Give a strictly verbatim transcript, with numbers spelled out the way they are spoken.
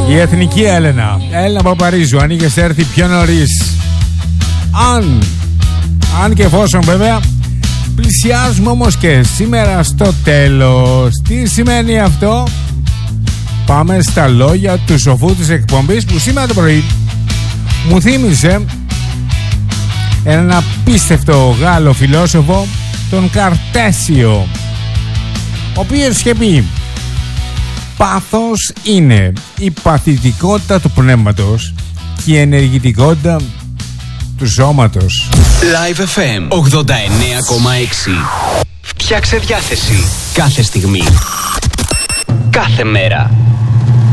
Η Εθνική Έλενα, Έλενα Παπαρίζου, αν είχες έρθει πιο νωρίς. Αν, αν και εφόσον βέβαια πλησιάζουμε όμως και σήμερα στο τέλος. Τι σημαίνει αυτό? Πάμε στα λόγια του σοφού της εκπομπής, που σήμερα το πρωί μου θύμισε έναν απίστευτο Γάλλο φιλόσοφο, τον Καρτέσιο, ο οποίος είχε πει: πάθος είναι η παθητικότητα του πνεύματος και η ενεργητικότητα του σώματος. Live εφ εμ ογδόντα εννέα κόμμα έξι. Φτιάξε διάθεση κάθε στιγμή, κάθε μέρα.